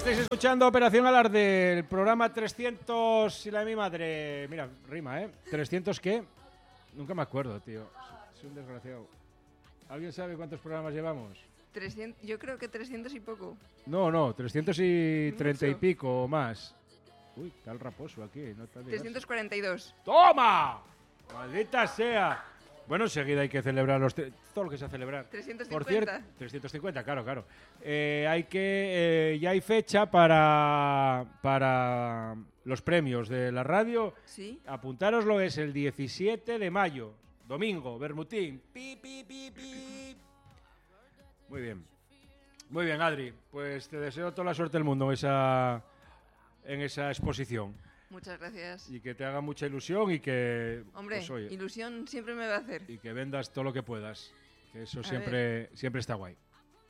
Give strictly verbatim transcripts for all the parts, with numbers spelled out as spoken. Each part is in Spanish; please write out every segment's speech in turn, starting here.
estáis escuchando Operación Alarde, el programa trescientos y la de mi madre. Mira, rima, ¿eh? ¿trescientos qué? Nunca me acuerdo, tío. Soy un desgraciado. ¿Alguien sabe cuántos programas llevamos? trescientos, yo creo que trescientos y poco. No, no, trescientos y treinta y Mucho. pico o más. Uy, está el raposo aquí. No está trescientos cuarenta y dos. ¡Toma! ¡Maldita sea! Bueno, enseguida hay que celebrar los tre- todo lo que sea celebrar. trescientos Por cincuenta. cierto, trescientos cincuenta, claro, claro. Eh, hay que, eh, ya hay fecha para, para los premios de la radio. Sí. Apuntároslo, es el diecisiete de mayo, domingo, Bermutín. Pi, pi, pi, pi. Muy bien. Muy bien, Adri. Pues te deseo toda la suerte del mundo en esa, en esa exposición. Muchas gracias. Y que te haga mucha ilusión y que... Hombre, pues, oye, ilusión siempre me va a hacer. y que vendas todo lo que puedas. Que eso A siempre, siempre está guay.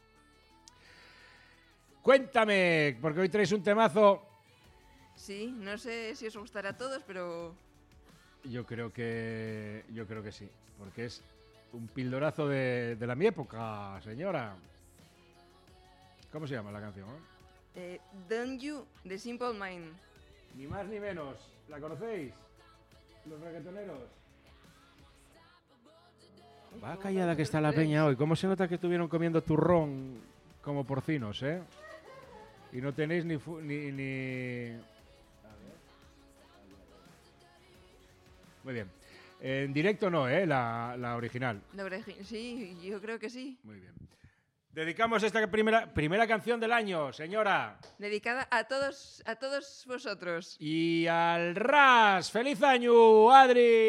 Cuéntame, porque hoy traes un temazo. Sí, no sé si os gustará a todos, pero Yo creo que yo creo que sí, porque es un pildorazo de, de la mi época, señora. ¿Cómo se llama la canción? eh? eh, Don't You, de Simple Mind. Ni más ni menos. ¿La conocéis? Los reggaetoneros. Va callada que está la peña hoy. ¿Cómo se nota que estuvieron comiendo turrón como porcinos, eh? Y no tenéis ni... fu- ni, ni... Muy bien. En directo no, ¿eh? La, la original. La origi- sí, yo creo que sí. Muy bien. Dedicamos esta primera, primera canción del año, señora. Dedicada a todos, a todos vosotros. Y al ras. ¡Feliz año, Adri!